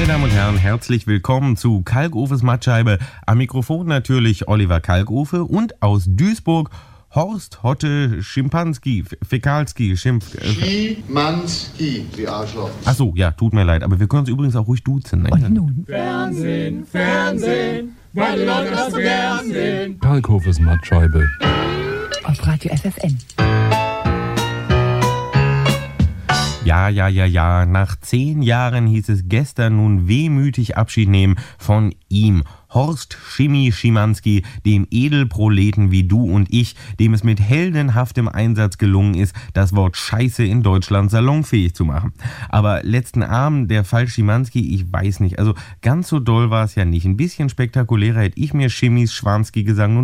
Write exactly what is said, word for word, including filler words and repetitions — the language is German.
Meine Damen und Herren, herzlich willkommen zu Kalkofes Mattscheibe. Am Mikrofon natürlich Oliver Kalkofe und aus Duisburg Horst Hotte Schimpanski, Fäkalski, Schimpf... Äh, Schimanski, die Arschloch. Achso, ja, tut mir leid, aber wir können uns übrigens auch ruhig duzen. Ne? Und nun? Fernsehen, Fernsehen, weil die Leute das so gern sehen. Kalkofes Mattscheibe. Auf Radio F F N. Ja, ja, ja, ja, nach zehn Jahren hieß es gestern nun wehmütig Abschied nehmen von ihm. Horst Schimi Schimanski, dem Edelproleten wie du und ich, dem es mit heldenhaftem Einsatz gelungen ist, das Wort Scheiße in Deutschland salonfähig zu machen. Aber letzten Abend der Fall Schimanski, ich weiß nicht, also ganz so doll war es ja nicht. Ein bisschen spektakulärer hätte ich mir Schimis Schwanski-Gesang